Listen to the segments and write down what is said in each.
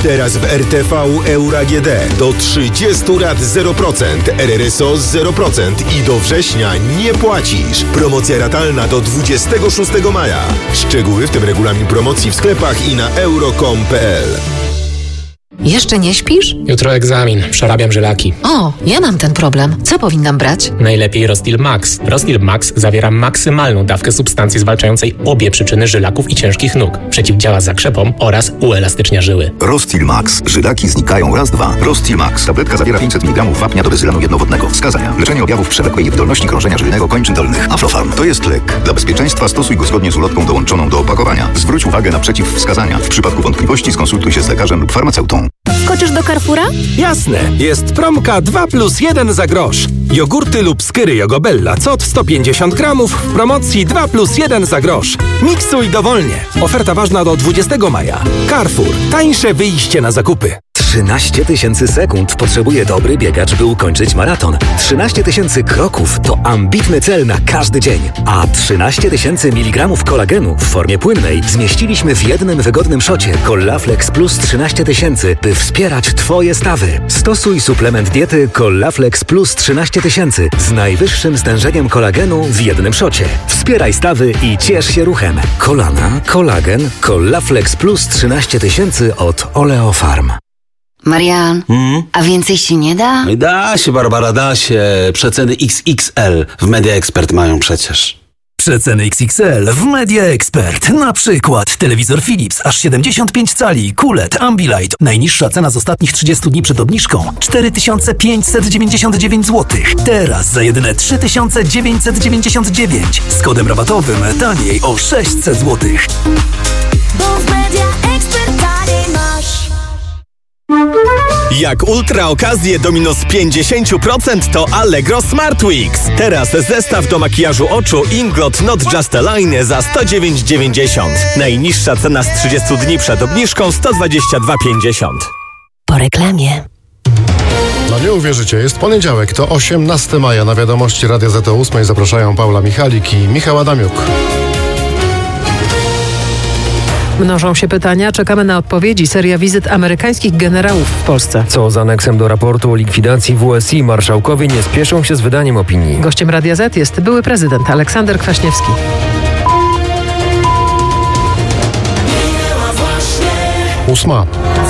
Teraz w RTV Euro AGD do 30 lat 0%, RRSO 0% i do września nie płacisz. Promocja ratalna do 26 maja. Szczegóły, w tym regulamin promocji w sklepach i na euro.com.pl. Jeszcze nie śpisz? Jutro egzamin. Przerabiam żylaki. O, ja mam ten problem. Co powinnam brać? Najlepiej Rostil Max. Rostil Max zawiera maksymalną dawkę substancji zwalczającej obie przyczyny żylaków i ciężkich nóg. Przeciwdziała zakrzepom oraz uelastycznia żyły. Rostil Max. Żylaki znikają raz, dwa. Rostil Max. Tabletka zawiera 500 mg wapnia do bezylanu jednowodnego. Wskazania: leczenie objawów przewlekłej niewydolności krążenia żylnego kończyn dolnych. Aflofarm. To jest lek. Dla bezpieczeństwa stosuj go zgodnie z ulotką dołączoną do opakowania. Zwróć uwagę na przeciwwskazania. W przypadku wątpliwości skonsultuj się z lekarzem lub farmaceutą. Skoczysz do Carrefoura? Jasne. Jest promka 2+1 za grosz. Jogurty lub skyry Jogobella COT 150 gramów w promocji 2+1 za grosz. Miksuj dowolnie. Oferta ważna do 20 maja. Carrefour. Tańsze wyjście na zakupy. 13 000 sekund potrzebuje dobry biegacz, by ukończyć maraton. 13 000 kroków to ambitny cel na każdy dzień. A 13 000 mg kolagenu w formie płynnej zmieściliśmy w jednym wygodnym szocie Collaflex Plus 13 000, by wspierać Twoje stawy. Stosuj suplement diety Collaflex Plus 13 000 z najwyższym stężeniem kolagenu w jednym szocie. Wspieraj stawy i ciesz się ruchem. Kolana, kolagen, Collaflex Plus 13 000 od Oleofarm. Marian, a więcej się nie da? Da się, Barbara, da się. Przeceny XXL w Media Expert mają przecież. Przeceny XXL w Media Expert. Na przykład telewizor Philips aż 75 cali, QLED, Ambilight. Najniższa cena z ostatnich 30 dni przed obniżką 4599 zł. Teraz za jedyne 3999. Z kodem rabatowym taniej o 600 zł. Bo w Media Expert taniej masz. Jak ultra okazje do minus 50% to Allegro Smart Weeks. Teraz zestaw do makijażu oczu Inglot Not Just a Line za 109,90. Najniższa cena z 30 dni przed obniżką 122,50. Po reklamie. No nie uwierzycie, jest poniedziałek, to 18 maja. Na wiadomości Radia Z o 8 zapraszają Paula Michalik i Michał Adamiuk. Mnożą się pytania, czekamy na odpowiedzi. Seria wizyt amerykańskich generałów w Polsce. Co z aneksem do raportu o likwidacji WSI? Marszałkowie nie spieszą się z wydaniem opinii. Gościem Radia Z jest były prezydent Aleksander Kwaśniewski. Ósma.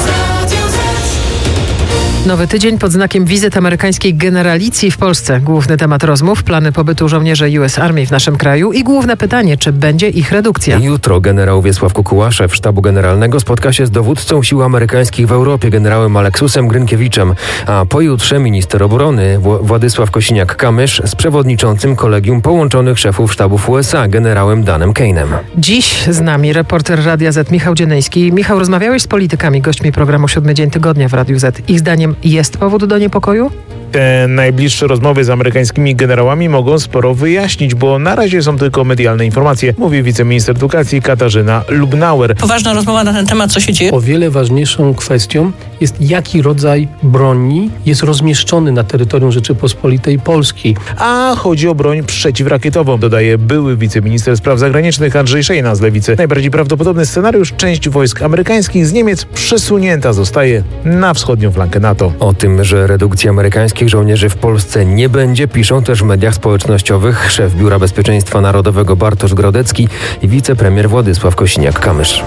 Nowy tydzień pod znakiem wizyt amerykańskiej generalicji w Polsce. Główny temat rozmów, plany pobytu żołnierzy US Army w naszym kraju i główne pytanie, czy będzie ich redukcja. Jutro generał Wiesław Kukuła, szef sztabu generalnego, spotka się z dowódcą sił amerykańskich w Europie, generałem Aleksusem Grynkiewiczem, a pojutrze minister obrony Władysław Kosiniak-Kamysz z przewodniczącym Kolegium Połączonych Szefów Sztabów USA, generałem Danem Kane'em. Dziś z nami reporter Radia Z Michał Dzienyjski. Michał, rozmawiałeś z politykami, gośćmi programu 7 Dzień Tygodnia w Radiu Z. Ich zdaniem jest powód do niepokoju? Te najbliższe rozmowy z amerykańskimi generałami mogą sporo wyjaśnić, bo na razie są tylko medialne informacje, mówi wiceminister edukacji Katarzyna Lubnauer. Poważna rozmowa na ten temat, co się dzieje? O wiele ważniejszą kwestią jest, jaki rodzaj broni jest rozmieszczony na terytorium Rzeczypospolitej Polskiej. A chodzi o broń przeciwrakietową, dodaje były wiceminister spraw zagranicznych Andrzej Szejna z Lewicy. Najbardziej prawdopodobny scenariusz: część wojsk amerykańskich z Niemiec przesunięta zostaje na wschodnią flankę NATO. O tym, że redukcji amerykańskich żołnierzy w Polsce nie będzie, piszą też w mediach społecznościowych szef Biura Bezpieczeństwa Narodowego Bartosz Grodecki i wicepremier Władysław Kosiniak-Kamysz.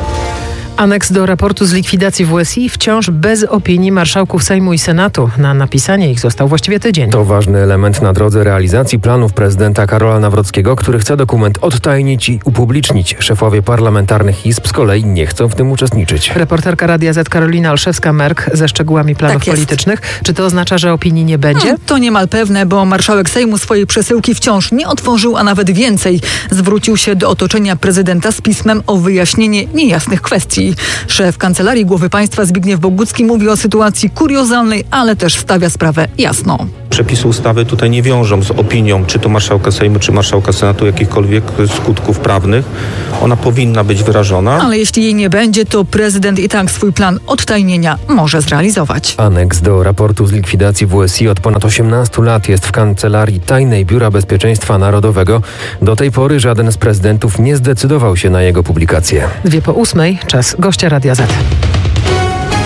Aneks do raportu z likwidacji WSI wciąż bez opinii marszałków Sejmu i Senatu. Na napisanie ich został właściwie tydzień. To ważny element na drodze realizacji planów prezydenta Karola Nawrockiego, który chce dokument odtajnić i upublicznić. Szefowie parlamentarnych izb z kolei nie chcą w tym uczestniczyć. Reporterka Radia Z Karolina Olszewska-Merk ze szczegółami planów politycznych. Czy to oznacza, że opinii nie będzie? To niemal pewne, bo marszałek Sejmu swojej przesyłki wciąż nie otworzył, a nawet więcej. Zwrócił się do otoczenia prezydenta z pismem o wyjaśnienie niejasnych kwestii. Szef Kancelarii Głowy Państwa Zbigniew Bogucki mówi o sytuacji kuriozalnej, ale też stawia sprawę jasno. Przepisy ustawy tutaj nie wiążą z opinią, czy to marszałka Sejmu, czy marszałka Senatu, jakichkolwiek skutków prawnych. Ona powinna być wyrażona. Ale jeśli jej nie będzie, to prezydent i tak swój plan odtajnienia może zrealizować. Aneks do raportu z likwidacji WSI od ponad 18 lat jest w Kancelarii Tajnej Biura Bezpieczeństwa Narodowego. Do tej pory żaden z prezydentów nie zdecydował się na jego publikację. 7:02, czas gościa Radia Z.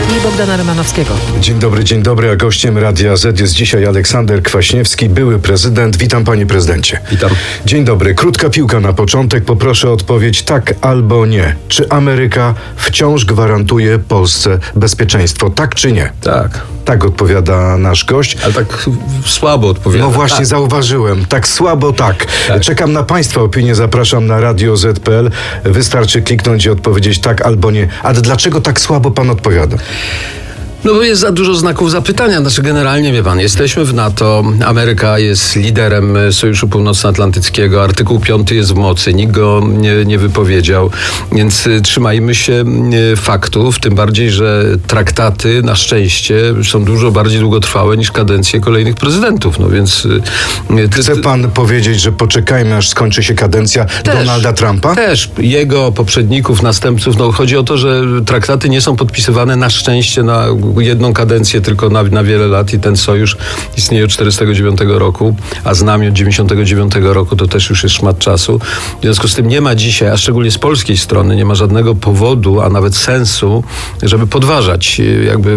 i Bogdana Rymanowskiego. Dzień dobry, a gościem Radia Z jest dzisiaj Aleksander Kwaśniewski, były prezydent. Witam, panie prezydencie. Witam. Dzień dobry, krótka piłka na początek, poproszę o odpowiedź tak albo nie. Czy Ameryka wciąż gwarantuje Polsce bezpieczeństwo, tak czy nie? Tak. Tak odpowiada nasz gość. Ale tak słabo odpowiada. No właśnie, tak. Zauważyłem. Tak słabo, tak. Czekam na państwa opinię, zapraszam na Radio Z.pl. Wystarczy kliknąć i odpowiedzieć tak albo nie. Ale dlaczego tak słabo pan odpowiada? No bo jest za dużo znaków zapytania. Znaczy generalnie, wie pan, jesteśmy w NATO, Ameryka jest liderem Sojuszu Północnoatlantyckiego, artykuł 5 jest w mocy, nikt go nie wypowiedział, więc trzymajmy się faktów, tym bardziej, że traktaty na szczęście są dużo bardziej długotrwałe niż kadencje kolejnych prezydentów, no więc... Chce pan powiedzieć, że poczekajmy, aż skończy się kadencja Donalda Trumpa? Też. Jego poprzedników, następców, no chodzi o to, że traktaty nie są podpisywane na szczęście na jedną kadencję, tylko na wiele lat i ten sojusz istnieje od 1949 roku, a z nami od 1999 roku, to też już jest szmat czasu. W związku z tym nie ma dzisiaj, a szczególnie z polskiej strony, nie ma żadnego powodu, a nawet sensu, żeby podważać jakby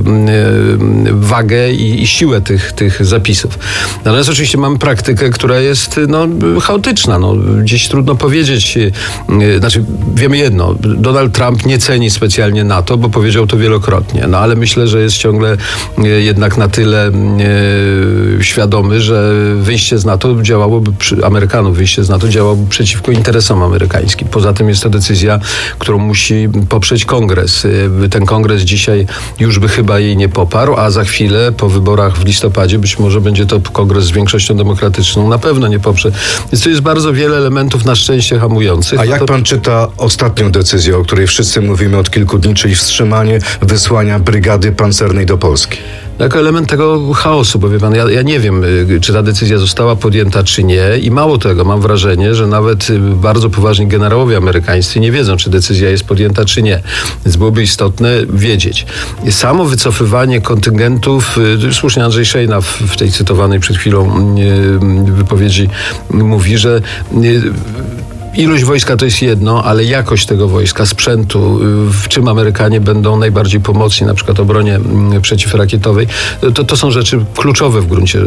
wagę i siłę tych zapisów. Natomiast oczywiście mamy praktykę, która jest chaotyczna. Gdzieś trudno powiedzieć. Znaczy, wiemy jedno, Donald Trump nie ceni specjalnie NATO, bo powiedział to wielokrotnie. No ale myślę, że jest ciągle jednak na tyle świadomy, że wyjście z NATO działałoby, Amerykanów wyjście z NATO działałoby przeciwko interesom amerykańskim. Poza tym jest to decyzja, którą musi poprzeć Kongres. Ten Kongres dzisiaj już by chyba jej nie poparł, a za chwilę po wyborach w listopadzie być może będzie to Kongres z większością demokratyczną na pewno nie poprze. Więc to jest bardzo wiele elementów na szczęście hamujących. A jak pan czyta ostatnią decyzję, o której wszyscy mówimy od kilku dni, czyli wstrzymanie wysłania brygady pancernej do Polski? Jako element tego chaosu, bo wie pan, ja nie wiem, czy ta decyzja została podjęta, czy nie i mało tego, mam wrażenie, że nawet bardzo poważni generałowie amerykańscy nie wiedzą, czy decyzja jest podjęta, czy nie. Więc byłoby istotne wiedzieć. Samo wycofywanie kontyngentów, słusznie Andrzej Szejna w tej cytowanej przed chwilą wypowiedzi mówi, że ilość wojska to jest jedno, ale jakość tego wojska, sprzętu, w czym Amerykanie będą najbardziej pomocni, na przykład obronie przeciwrakietowej, to są rzeczy kluczowe w gruncie,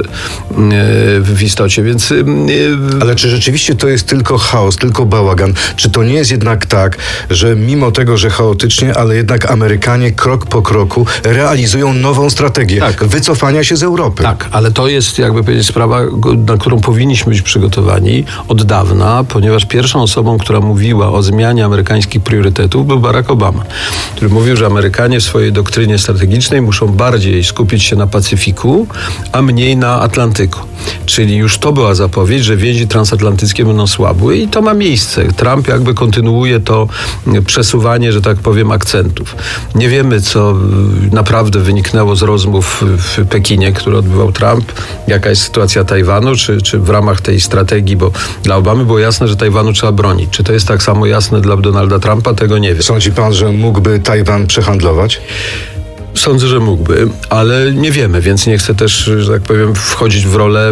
w istocie, więc... Ale czy rzeczywiście to jest tylko chaos, tylko bałagan? Czy to nie jest jednak tak, że mimo tego, że chaotycznie, ale jednak Amerykanie krok po kroku realizują nową strategię wycofania się z Europy? Tak, ale to jest, jakby powiedzieć, sprawa, na którą powinniśmy być przygotowani od dawna, ponieważ pierwszą osobą, która mówiła o zmianie amerykańskich priorytetów, był Barack Obama, który mówił, że Amerykanie w swojej doktrynie strategicznej muszą bardziej skupić się na Pacyfiku, a mniej na Atlantyku. Czyli już to była zapowiedź, że więzi transatlantyckie będą słabły i to ma miejsce. Trump jakby kontynuuje to przesuwanie, że tak powiem, akcentów. Nie wiemy, co naprawdę wyniknęło z rozmów w Pekinie, które odbywał Trump, jaka jest sytuacja Tajwanu, czy w ramach tej strategii, bo dla Obamy było jasne, że Tajwanu trzeba bronić. Czy to jest tak samo jasne dla Donalda Trumpa? Tego nie wiem. Sądzi pan, że mógłby Tajwan przehandlować? Sądzę, że mógłby, ale nie wiemy, więc nie chcę też, że tak powiem, wchodzić w rolę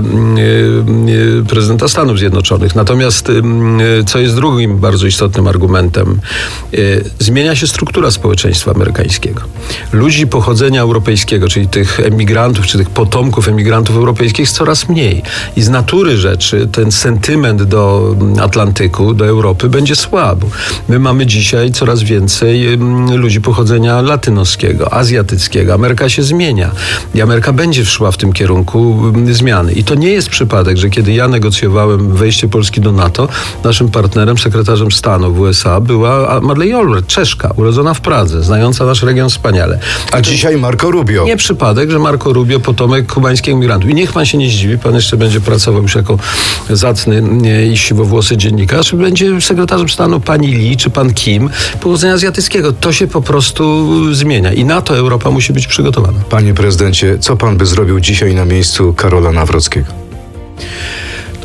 prezydenta Stanów Zjednoczonych. Natomiast, co jest drugim bardzo istotnym argumentem, zmienia się struktura społeczeństwa amerykańskiego. Ludzi pochodzenia europejskiego, czyli tych emigrantów, czy tych potomków emigrantów europejskich jest coraz mniej. I z natury rzeczy ten sentyment do Atlantyku, do Europy będzie słabł. My mamy dzisiaj coraz więcej ludzi pochodzenia latynoskiego, azjatyckiego. Ameryka się zmienia i Ameryka będzie szła w tym kierunku zmiany. I to nie jest przypadek, że kiedy ja negocjowałem wejście Polski do NATO, naszym partnerem, sekretarzem stanu w USA była Madeleine Albright, Czeszka, urodzona w Pradze, znająca nasz region wspaniale. A dzisiaj Marco Rubio. Nie przypadek, że Marco Rubio potomek kubańskich emigrantów. I niech pan się nie zdziwi, pan jeszcze będzie pracował już jako zacny i siwowłosy dziennikarz, będzie sekretarzem stanu pani Lee czy pan Kim pochodzenia azjatyckiego. To się po prostu zmienia i na to Europa musi być przygotowana. Panie prezydencie, co pan by zrobił dzisiaj na miejscu Karola Nawrockiego?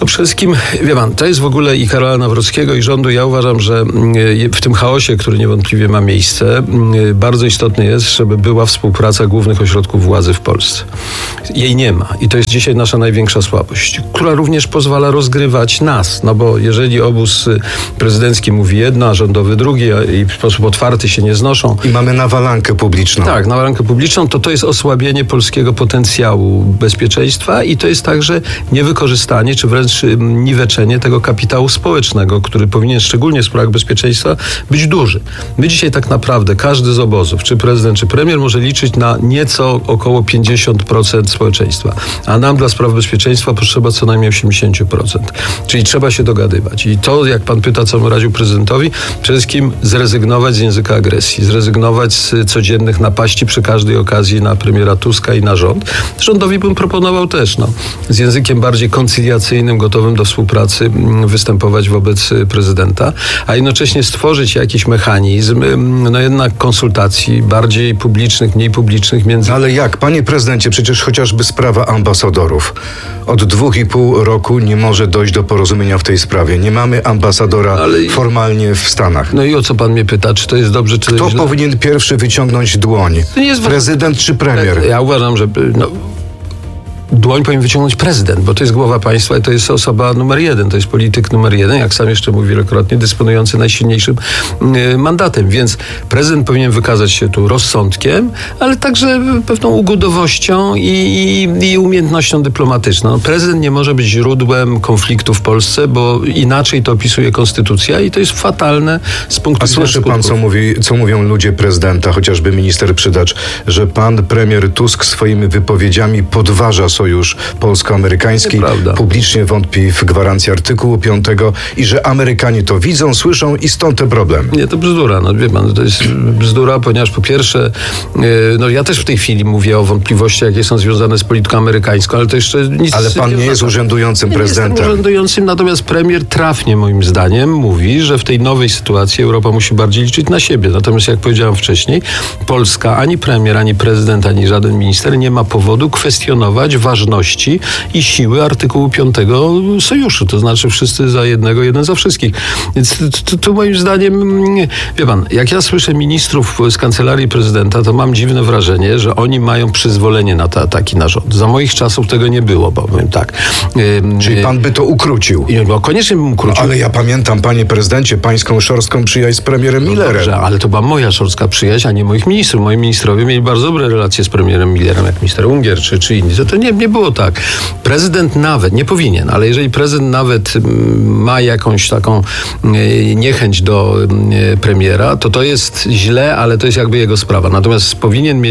No przede wszystkim, wie pan, to jest w ogóle i Karola Nawrockiego, i rządu. Ja uważam, że w tym chaosie, który niewątpliwie ma miejsce, bardzo istotne jest, żeby była współpraca głównych ośrodków władzy w Polsce. Jej nie ma. I to jest dzisiaj nasza największa słabość, która również pozwala rozgrywać nas. No bo jeżeli obóz prezydencki mówi jedno, a rządowy drugie i w sposób otwarty się nie znoszą. I mamy nawalankę publiczną. Tak, nawalankę publiczną, to jest osłabienie polskiego potencjału bezpieczeństwa i to jest także niewykorzystanie, czy wręcz niweczenie tego kapitału społecznego, który powinien szczególnie w sprawach bezpieczeństwa być duży. My dzisiaj tak naprawdę, każdy z obozów, czy prezydent, czy premier może liczyć na nieco około 50% społeczeństwa, a nam dla spraw bezpieczeństwa potrzeba co najmniej 80%. Czyli trzeba się dogadywać. I to, jak pan pyta, co bym radził prezydentowi, przede wszystkim zrezygnować z języka agresji, zrezygnować z codziennych napaści przy każdej okazji na premiera Tuska i na rząd. Rządowi bym proponował też, z językiem bardziej koncyliacyjnym, gotowym do współpracy występować wobec prezydenta, a jednocześnie stworzyć jakiś mechanizm, jednak konsultacji bardziej publicznych, mniej publicznych między... Ale jak? Panie prezydencie, przecież chociażby sprawa ambasadorów. Od 2,5 roku nie może dojść do porozumienia w tej sprawie. Nie mamy ambasadora formalnie w Stanach. No i o co pan mnie pyta? Czy to jest dobrze, czy to jest źle? Kto powinien pierwszy wyciągnąć dłoń? Prezydent czy premier? Ja uważam, że... Dłoń powinien wyciągnąć prezydent, bo to jest głowa państwa i to jest osoba numer 1, to jest polityk numer 1, jak sam jeszcze mówił wielokrotnie, dysponujący najsilniejszym mandatem. Więc prezydent powinien wykazać się tu rozsądkiem, ale także pewną ugodowością i umiejętnością dyplomatyczną. Prezydent nie może być źródłem konfliktu w Polsce, bo inaczej to opisuje konstytucja i to jest fatalne z punktu widzenia skutków. A słyszy pan, co mówią ludzie prezydenta, chociażby minister Przydacz, że pan premier Tusk swoimi wypowiedziami podważa sojusz polsko-amerykański, publicznie wątpi w gwarancję artykułu 5 i że Amerykanie to widzą, słyszą i stąd te problemy. Nie, to bzdura. Wie pan, to jest bzdura, ponieważ po pierwsze, ja też w tej chwili mówię o wątpliwościach, jakie są związane z polityką amerykańską, ale to jeszcze nic... Ale pan nie jest urzędującym prezydentem. Nie jestem urzędującym, natomiast premier trafnie moim zdaniem mówi, że w tej nowej sytuacji Europa musi bardziej liczyć na siebie. Natomiast jak powiedziałem wcześniej, Polska, ani premier, ani prezydent, ani żaden minister nie ma powodu kwestionować ważności i siły artykułu 5 sojuszu. To znaczy wszyscy za jednego, jeden za wszystkich. Więc tu moim zdaniem, wie pan, jak ja słyszę ministrów z kancelarii prezydenta, to mam dziwne wrażenie, że oni mają przyzwolenie na te ataki na rząd. Za moich czasów tego nie było, powiem tak. Czyli pan by to ukrócił? No, koniecznie bym ukrócił. Ale ja pamiętam, panie prezydencie, pańską szorstką przyjaźń z premierem Millerem. Dobrze, ale to była moja szorstka przyjaźń, a nie moich ministrów. Moi ministrowie mieli bardzo dobre relacje z premierem Millerem, jak minister Ungier czy inni. To nie było tak. Prezydent nawet, nie powinien, ale jeżeli prezydent nawet ma jakąś taką niechęć do premiera, to jest źle, ale to jest jakby jego sprawa. Natomiast powinien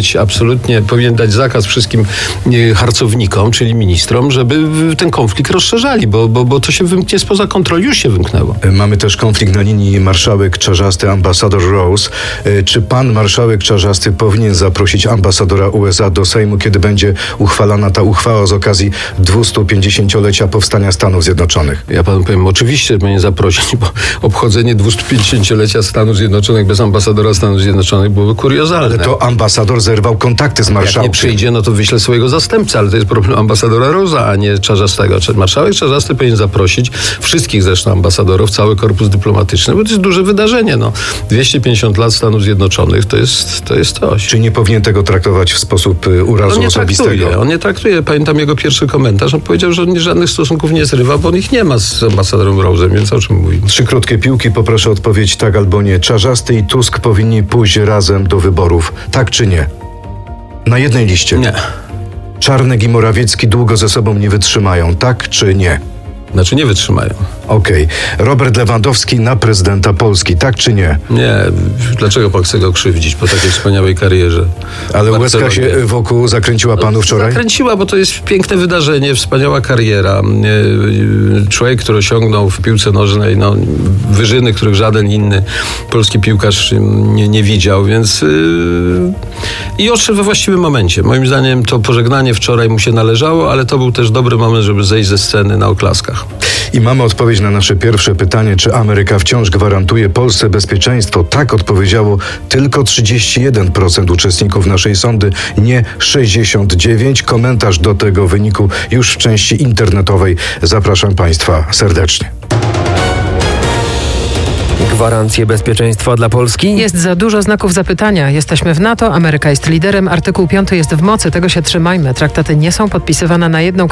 dać zakaz wszystkim harcownikom, czyli ministrom, żeby ten konflikt rozszerzali, bo to się wymknie spoza kontroli, już się wymknęło. Mamy też konflikt na linii marszałek Czarzasty, ambasador Rose. Czy pan marszałek Czarzasty powinien zaprosić ambasadora USA do Sejmu, kiedy będzie uchwalana ta uchwała z okazji 250-lecia powstania Stanów Zjednoczonych? Ja panu powiem, oczywiście powinien zaprosić, bo obchodzenie 250-lecia Stanów Zjednoczonych bez ambasadora Stanów Zjednoczonych byłoby kuriozalne. Ale to ambasador zerwał kontakty z marszałkiem. Jak nie przyjdzie, to wyśle swojego zastępcę, ale to jest problem ambasadora Rosa, a nie Czarzastego. Marszałek Czarzasty powinien zaprosić wszystkich zresztą ambasadorów, cały korpus dyplomatyczny, bo to jest duże wydarzenie. 250 lat Stanów Zjednoczonych to jest coś. Czy nie powinien tego traktować w sposób urazu osobistego? On nie traktuje. Pamiętam jego pierwszy komentarz. On powiedział, że on żadnych stosunków nie zrywa, bo on ich nie ma z ambasadorem Rose'em, więc o czym mówimy? 3 krótkie piłki, poproszę o odpowiedź tak albo nie. Czarzasty i Tusk powinni pójść razem do wyborów. Tak czy nie? Na jednej liście. Nie. Czarnek i Morawiecki długo ze sobą nie wytrzymają. Tak czy nie? Znaczy nie wytrzymają. Okej. Robert Lewandowski na prezydenta Polski. Tak czy nie? Nie. Dlaczego pan chce go krzywdzić po takiej wspaniałej karierze? Ale łezka się wokół zakręciła panu wczoraj? Zakręciła, bo to jest piękne wydarzenie, wspaniała kariera. Człowiek, który osiągnął w piłce nożnej wyżyny, których żaden inny polski piłkarz nie widział, więc i odszedł we właściwym momencie. Moim zdaniem to pożegnanie wczoraj mu się należało, ale to był też dobry moment, żeby zejść ze sceny na oklaskach. wyborach. I mamy odpowiedź na nasze pierwsze pytanie, czy Ameryka wciąż gwarantuje Polsce bezpieczeństwo. Tak odpowiedziało tylko 31% uczestników naszej sondy, nie 69%. Komentarz do tego wyniku już w części internetowej. Zapraszam Państwa serdecznie. Gwarancje bezpieczeństwa dla Polski? Jest za dużo znaków zapytania. Jesteśmy w NATO, Ameryka jest liderem, artykuł 5 jest w mocy, tego się trzymajmy. Traktaty nie są podpisywane na jedną